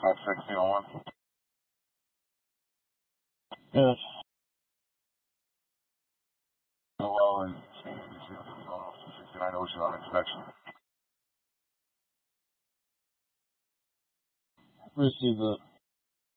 51601. Yes. Well, and 69 Ocean on inspection. Received it.